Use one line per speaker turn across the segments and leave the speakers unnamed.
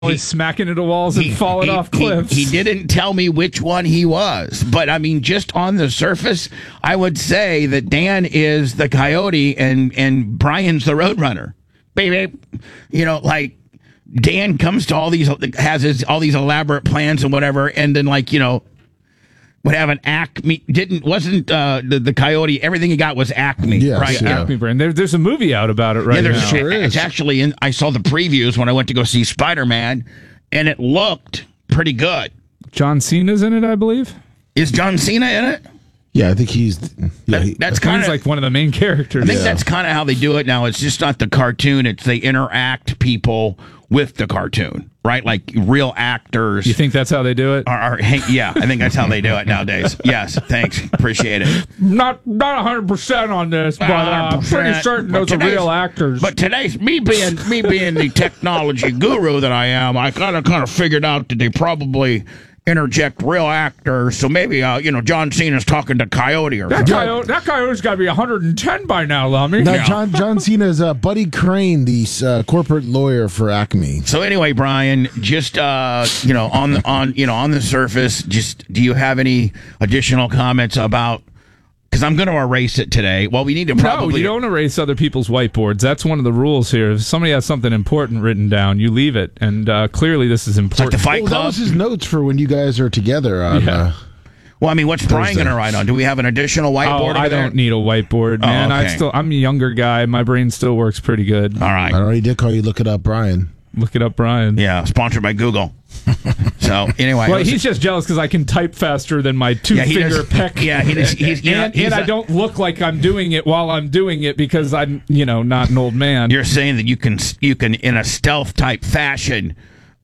Always smacking into walls and falling off cliffs.
He didn't tell me which one he was, but I mean, just on the surface, I would say that Dan is the Coyote and Brian's the Roadrunner. Baby, like Dan comes to all these elaborate plans and whatever, and then would have an Acme. Wasn't the Coyote? Everything he got was Acme, right?
Yeah. Acme brand. There's a movie out about it right now.
Sure is. It's actually I saw the previews when I went to go see Spider-Man, and it looked pretty good.
John Cena's in it, I believe.
Is John Cena in it?
Yeah, I think he's.
That's kind of like one of the main characters.
I think that's kind of how they do it now. It's just not the cartoon; it's they interact people with the cartoon, right? Like real actors.
You think that's how they do it?
Yeah, I think that's how they do it nowadays. Yes, thanks, appreciate it.
Not 100% on this, but I'm pretty certain those are real actors.
But today's me being the technology guru that I am, I kind of figured out that they probably interject real actors. So maybe John Cena's talking to Coyote or something.
That Coyote's got to be 110 by now, Lummy.
No, John Cena's Buddy Crane, the corporate lawyer for Acme.
So anyway, Brian, just on the surface, just do you have any additional comments about? Because I'm going to erase it today. Well, we need to probably...
No, you don't erase other people's whiteboards. That's one of the rules here. If somebody has something important written down, you leave it. And clearly this is important.
It's like the Fight Club.
That was his notes for when you guys are together on...
Well, I mean, what's Brian going to write on? Do we have an additional whiteboard?
I don't need a whiteboard, man.
Okay.
I'm a younger guy. My brain still works pretty good.
All right.
I already did call you Look It Up, Brian.
Look it up, Brian.
Yeah, sponsored by Google. So anyway,
well, he's just jealous because I can type faster than my two-finger peck.
Yeah,
and I don't look like I'm doing it while I'm doing it because I'm, not an old man.
You're saying that you can in a stealth type fashion,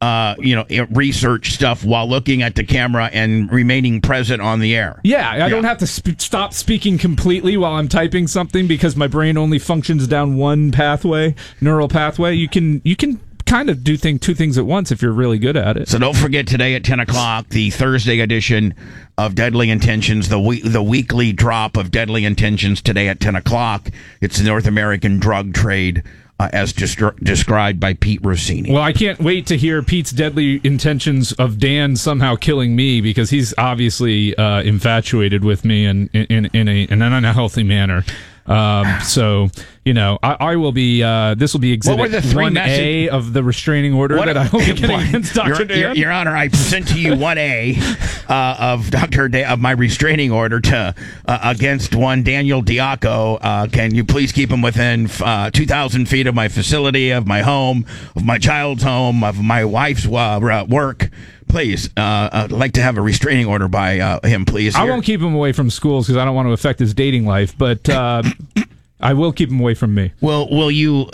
research stuff while looking at the camera and remaining present on the air.
Yeah, I don't have to stop speaking completely while I'm typing something because my brain only functions down one neural pathway. You can kind of do two things at once if you're really good at it.
So don't forget today at 10 o'clock, the Thursday edition of Deadly Intentions, the weekly drop of Deadly Intentions today at 10 o'clock. It's the North American drug trade as described by Pete Rossini.
Well, I can't wait to hear Pete's deadly intentions of Dan somehow killing me because he's obviously infatuated with me in an unhealthy manner. So, I will be, this will be exhibit 1A of the restraining order that I will be getting against Dr. Dan.
Your Honor, I sent to you 1A of Dr. Dan, of my restraining order to against one Daniel Diaco. Can you please keep him within 2,000 feet of my facility, of my home, of my child's home, of my wife's work? Please, I'd like to have a restraining order by him, please.
I won't keep him away from schools because I don't want to affect his dating life, but I will keep him away from me.
Will you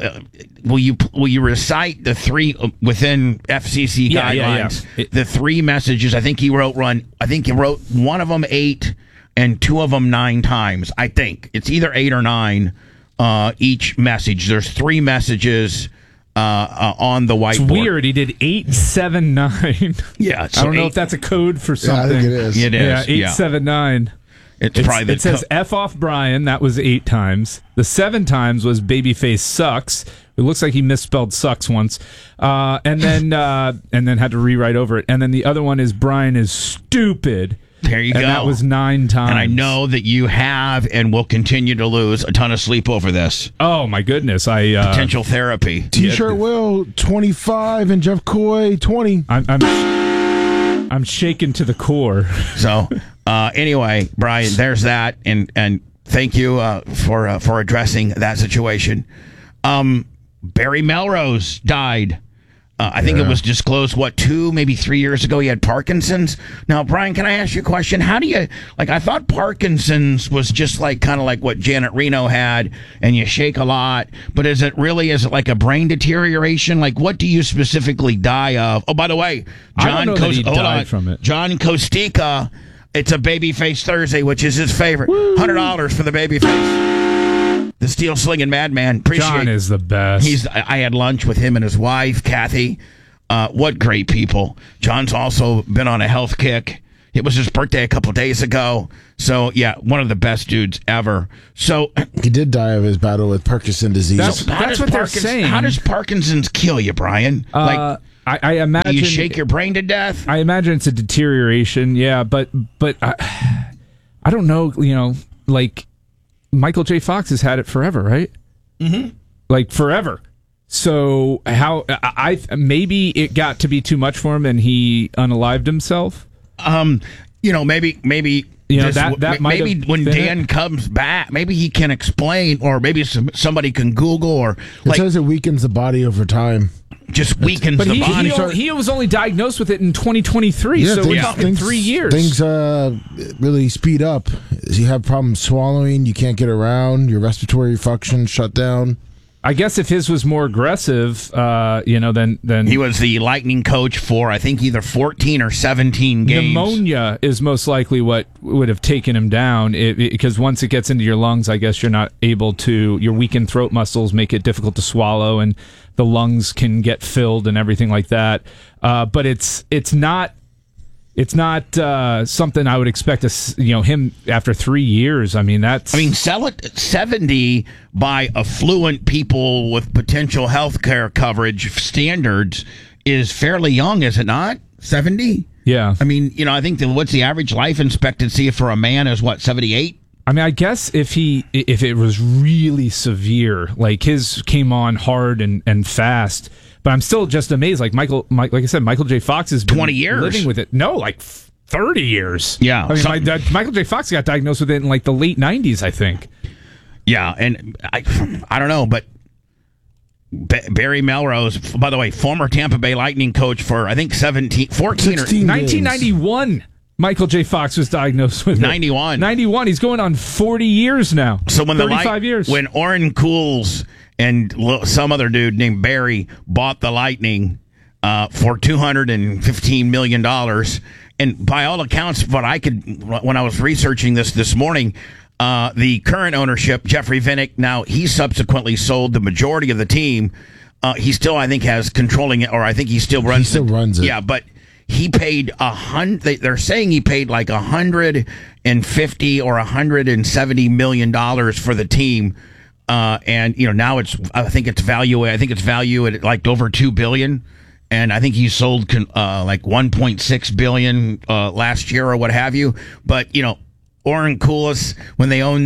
recite the three within FCC guidelines?
Yeah.
The three messages. I think he wrote one of them 8 and 2 of them 9 times. I think it's either 8 or 9 each message. There's 3 messages. On the whiteboard.
It's weird. He did 879.
Yeah, so
I don't know if that's a code for something.
Yeah, I think it is.
It is.
Yeah, 879.
It
says F off Brian. That was 8 times. The 7 times was babyface sucks. It looks like he misspelled sucks once, and then had to rewrite over it. And then the other one is Brian is stupid.
There you go.
And that was 9 times.
And I know that you have and will continue to lose a ton of sleep over this.
Oh, my goodness.
Potential therapy.
T-shirt Will, 25, and Jeff Coy, 20.
I'm shaken to the core.
So, anyway, Brian, there's that. And thank you for addressing that situation. Barry Melrose died. I think it was disclosed, 2, maybe 3 years ago, he had Parkinson's. Now, Brian, can I ask you a question? How do you, I thought Parkinson's was just kind of like what Janet Reno had, and you shake a lot, but is it like a brain deterioration? What do you specifically die of? Oh, by the way,
John died from it.
John Costica, it's a Babyface Thursday, which is his favorite. $100 for the Babyface. The steel slinging madman. Appreciate
John is the best.
I had lunch with him and his wife, Kathy. What great people. John's also been on a health kick. It was his birthday a couple of days ago. So, yeah, one of the best dudes ever. So
he did die of his battle with Parkinson's disease.
That's what they're saying.
How does Parkinson's kill you, Brian?
I imagine
you shake your brain to death.
I imagine it's a deterioration. Yeah, but I don't know. Like Michael J. Fox has had it forever, right? Mm-hmm. Like forever. So how I maybe it got to be too much for him and he unalived himself.
Maybe.
That might
maybe when Dan comes back, maybe he can explain, or maybe somebody can Google, or
it says it weakens the body over time.
Just weakens the body.
He was only diagnosed with it in 2023, so we're talking 3 years.
Things really speed up. You have problems swallowing, you can't get around, your respiratory function shut down.
I guess if his was more aggressive, then
he was the Lightning coach for I think either 14 or 17 games.
Pneumonia is most likely what would have taken him down, because once it gets into your lungs, I guess you're not able to. Your weakened throat muscles make it difficult to swallow, and the lungs can get filled and everything like that. But it's not. It's not something I would expect him after 3 years.
Sell it at 70 by affluent people with potential health care coverage standards is fairly young, is it not? 70?
Yeah.
I think what's the average life expectancy for a man is 78?
I guess if it was really severe, like his came on hard and fast. But I'm still just amazed. Like like I said, Michael J. Fox has been
20 years
living with it. No, like 30 years.
Yeah.
Michael J. Fox got diagnosed with it in like the late 90s, I think.
Yeah, and I don't know, but Barry Melrose, by the way, former Tampa Bay Lightning coach for I think 14 or
1991. Michael J. Fox was diagnosed with
91.
91. He's going on 40 years now.
So when
35 years.
When Orrin Cools and some other dude named Barry bought the Lightning for $215 million. And by all accounts, when I was researching this morning, the current ownership, Jeffrey Vinik, now he subsequently sold the majority of the team. He still, I think, has controlling it, or I think he still runs.
He still runs it.
Yeah, but he paid they're saying he paid like $150 or $170 million for the team. And now I think it's valued at like over $2 billion, and I think he sold like $1.6 billion last year or what have you. But Orrin Coolis, when they owned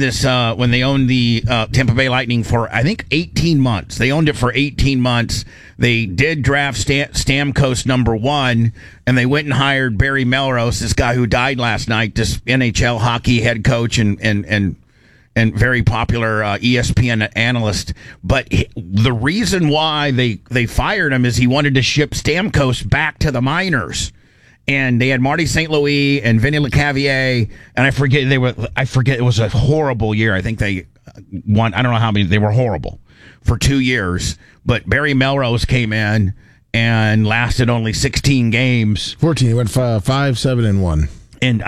the Tampa Bay Lightning for I think 18 months, they owned it for 18 months. They did draft Stamkos #1, and they went and hired Barry Melrose, this guy who died last night, this NHL hockey head coach and very popular ESPN analyst. But the reason why they fired him is he wanted to ship Stamkos back to the minors. And they had Marty St. Louis and Vinny LeCavier, and I forget it was a horrible year. I think they won. I don't know how many. They were horrible for 2 years. But Barry Melrose came in and lasted only 16 games.
14. He went 5, 7, and 1.
And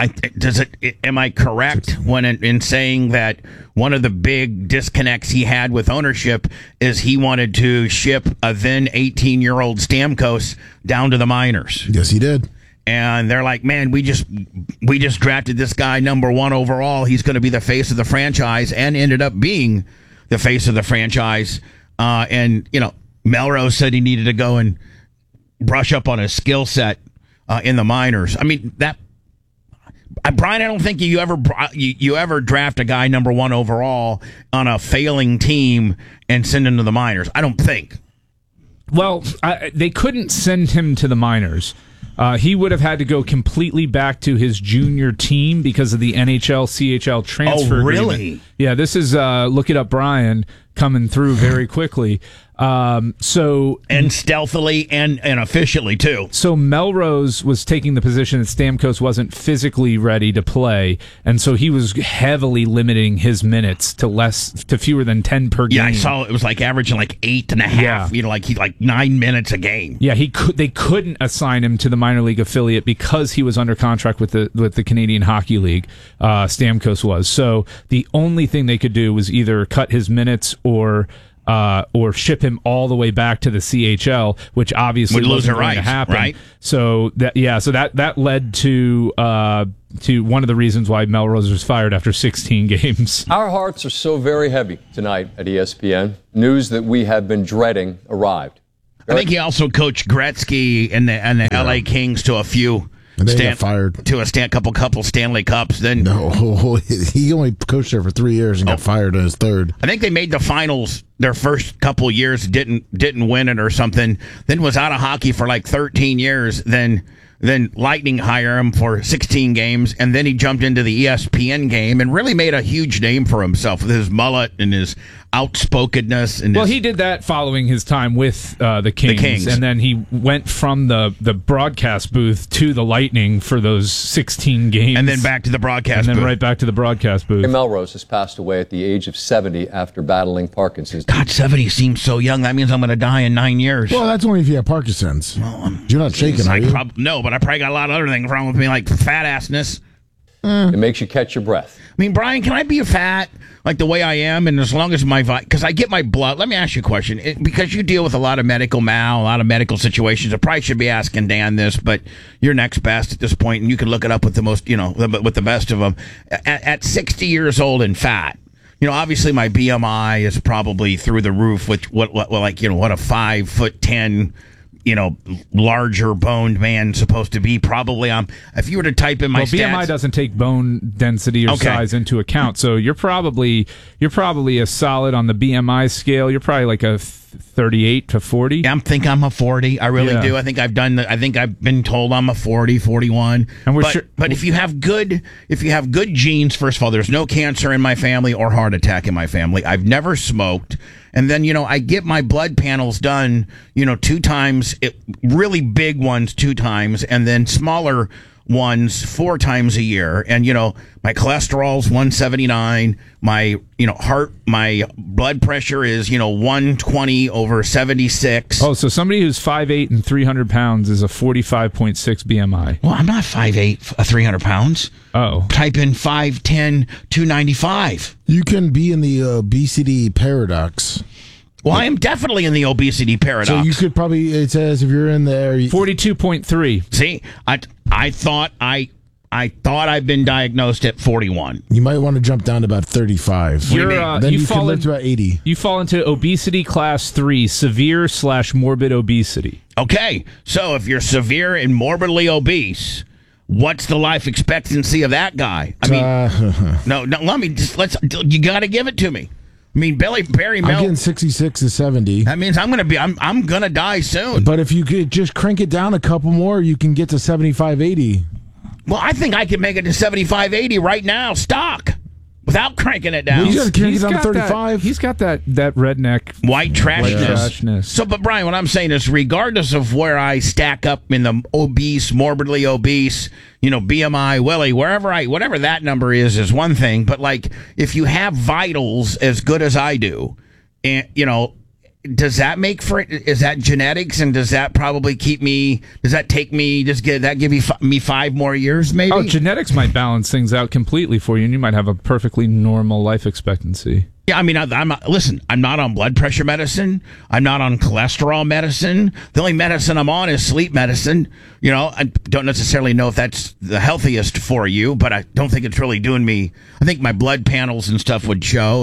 am I correct when in saying that one of the big disconnects he had with ownership is he wanted to ship a then 18-year-old Stamkos down to the minors?
Yes, he did.
And they're like, man, we just drafted this guy #1 overall. He's going to be the face of the franchise, and ended up being the face of the franchise. And Melrose said he needed to go and brush up on his skill set in the minors. Brian, I don't think you ever draft a guy #1 overall on a failing team and send him to the minors. I don't think.
Well, they couldn't send him to the minors. He would have had to go completely back to his junior team because of the NHL CHL transfer.
Oh, really?
Agreement. Yeah, this is look it up, Brian, coming through very quickly. And
stealthily and officially too.
So Melrose was taking the position that Stamkos wasn't physically ready to play, and so he was heavily limiting his minutes to fewer than 10 per game.
Yeah, I saw it was like averaging like 8.5. Yeah. Like 9 minutes a game.
Yeah, they couldn't assign him to the minor league affiliate because he was under contract with the Canadian Hockey League. Stamkos was. So the only thing they could do was either cut his minutes or ship him all the way back to the CHL, which obviously wasn't going to happen.
Right?
So that led to one of the reasons why Melrose was fired after 16 games.
Our hearts are so very heavy tonight at ESPN. News that we have been dreading arrived.
I think he also coached Gretzky and the L.A. Kings to a few.
And they got fired.
To a couple Stanley Cups. Then
no, he only coached there for 3 years and got fired in his third.
I think they made the finals their first couple years, didn't win it or something. Then was out of hockey for like 13 years. Then Lightning hired him for 16 games, and then he jumped into the ESPN game and really made a huge name for himself with his mullet and his outspokenness. And
he did that following his time with the Kings, and then he went from the broadcast booth to the Lightning for those 16 games,
and then back to the broadcast,
and then
booth.
right back to the broadcast booth.
Melrose has passed away at the age of 70 after battling Parkinson's.
God, 70 seems so young. That means I'm going to die in 9 years.
Well, that's only if you have Parkinson's. You're not shaking, are you?
No, but I probably got a lot of other things wrong with me, like fat assness.
It makes you catch your breath.
I mean, Brian, can I be fat like the way I am? And as long as because I get my blood. Let me ask you a question. Because you deal with a lot of medical situations. I probably should be asking Dan this, but you're next best at this point, and you can look it up with the most, with the best of them. At 60 years old and fat, obviously my BMI is probably through the roof. With what a 5'10", larger boned man supposed to be. Probably if you were to type in my stats,
BMI doesn't take bone density or size into account, so you're probably a solid on the BMI scale. You're probably like a 38 to 40.
I think I'm a 40. I really do. I think I've been told I'm a 40, 41.
And
but if you have good genes, first of all, there's no cancer in my family or heart attack in my family. I've never smoked. And then, I get my blood panels done, 2 times, really big ones 2 times, and then smaller ones 4 times a year. And, my cholesterol's 179. My blood pressure is, 120/76.
Oh, so somebody who's 5'8" and 300 pounds is a 45.6 BMI.
Well, I'm not 5'8", 300 pounds.
Oh.
Type in 5'10", 295.
You can be in the obesity paradox.
Well, I am definitely in the obesity paradox.
So you could probably, it says if you're in there...
42.3.
See, I thought I'd been diagnosed at 41.
You might want to jump down to about 35. Then you can live to about 80.
You fall into obesity class 3, severe/morbid obesity.
Okay, so if you're severe and morbidly obese, what's the life expectancy of that guy? I mean, no, you got to give it to me. I mean, Barry Melrose.
I'm getting 66 to 70.
That means I'm gonna die soon.
But if you could just crank it down a couple more, you can get to 75, 80.
Well, I think I can make it to 75, 80 right now, stock, without cranking it down.
Well, you got to crank it down to 35.
He's got that redneck
white trashness. So, but Brian, what I'm saying is, regardless of where I stack up in the obese, morbidly obese, BMI, Willie, whatever that number is one thing. But like, if you have vitals as good as I do, and does that make for it? Is that genetics, and does that probably give me 5 more years, maybe?
Oh, genetics might balance things out completely for you, and you might have a perfectly normal life expectancy.
Yeah, I mean, listen, I'm not on blood pressure medicine. I'm not on cholesterol medicine. The only medicine I'm on is sleep medicine. I don't necessarily know if that's the healthiest for you, but I don't think it's really doing me. I think my blood panels and stuff would show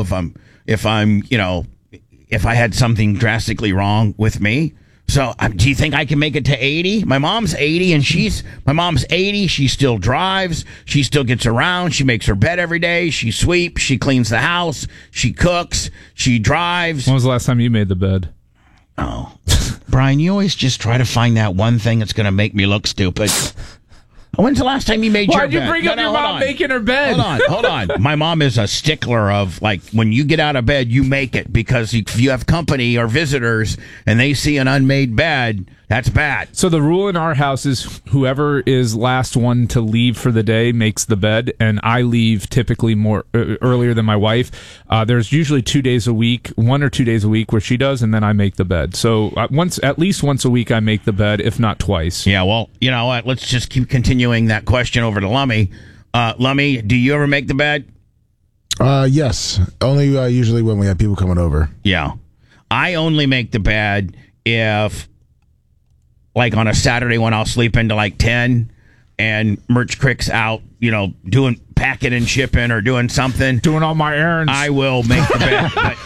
if I had something drastically wrong with me. So, do you think I can make it to 80? My mom's 80, and she still drives, she still gets around, she makes her bed every day, she sweeps, she cleans the house, she cooks, she drives.
When was the last time you made the bed?
Oh, Brian, you always just try to find that one thing that's going to make me look stupid. When's the last time you made your bed?
Why'd you bring up your mom making her bed?
Hold on. My mom is a stickler of, like, when you get out of bed, you make it, because if you have company or visitors and they see an unmade bed, that's bad.
So the rule in our house is whoever is last one to leave for the day makes the bed, and I leave typically more earlier than my wife. There's usually 2 days a week, 1 or 2 days a week where she does, and then I make the bed. So at least once a week I make the bed, if not twice.
Yeah, well, you know what? Let's just keep continuing that question over to Lummy. Lummy, do you ever make the bed?
Yes. Only usually when we have people coming over.
Yeah. I only make the bed if, like, on a Saturday when I'll sleep into like 10 and Merch Crick's out, doing packing and shipping or doing something.
Doing all my errands.
I will make the bed. But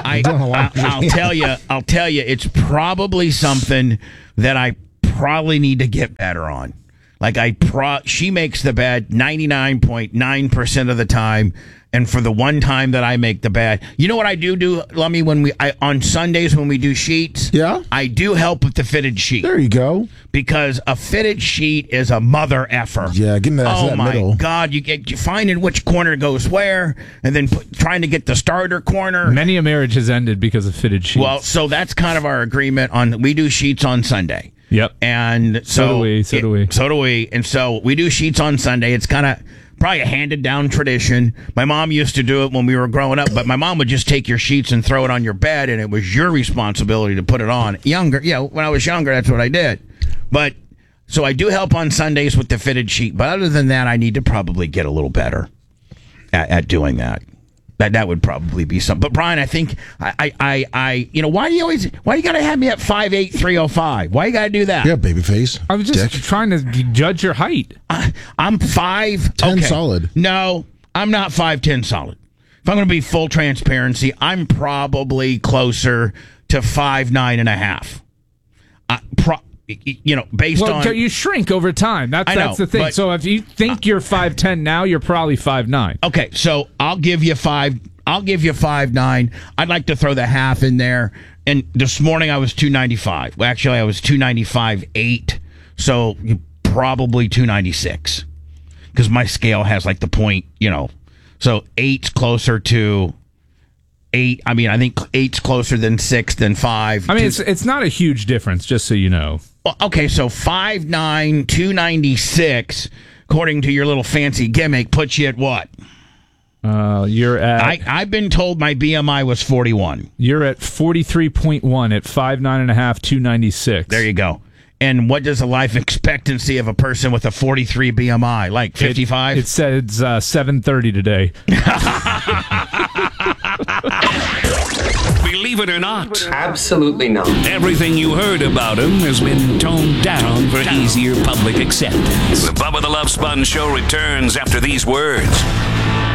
doing a laundry.
I'll tell you, it's probably something that I probably need to get better on. Like she makes the bed 99.9% of the time. And for the one time that I make the bed, you know what I do, Lummy, on Sundays when we do sheets?
Yeah?
I do help with the fitted sheet.
There you go.
Because a fitted sheet is a mother effer.
Yeah, give me that,
oh
that
my
middle.
God, you finding which corner goes where, and then trying to get the starter corner.
Many a marriage has ended because of fitted sheets.
Well, so that's kind of our agreement on. We do sheets on Sunday.
Yep.
And
So do we. So
do we. And so we do sheets on Sunday. It's kind of probably a handed down tradition. My mom used to do it when we were growing up, but my mom would just take your sheets and throw it on your bed, and it was your responsibility to put it on. When I was younger, that's what I did. But so I do help on Sundays with the fitted sheet. But other than that, I need to probably get a little better at doing that. That would probably be something. But Brian, I think why do you got to have me at 5'8", 305? Why you got to do that?
Yeah, baby face.
I was just trying to judge your height.
I'm 5'10"
solid.
No, I'm not 5'10" solid. If I'm going to be full transparency, I'm probably closer to 5'9" and a half. Based on
you shrink over time. That's the thing. So if you think you're 5'10" now, you're probably 5'9".
Okay, so I'll give you 5'9". I'd like to throw the half in there. And this morning I was 295. Well, actually, I was 295.8. So probably 296, because my scale has like the point. So 8's closer to 8. I mean, I think 8's closer than 6 than 5.
I mean, it's not a huge difference, just so you know.
Okay, so 5'9", 296, according to your little fancy gimmick, puts you at what?
You're at...
I've been told my BMI was 41.
You're at 43.1 at 5'9.5", 296.
There you go. And what does the life expectancy of a person with a 43 BMI? Like 55?
It says 7:30 today.
Believe it or not.
Absolutely not.
Everything you heard about him has been toned down for easier public acceptance. The Bubba the Love Sponge Show returns after these words.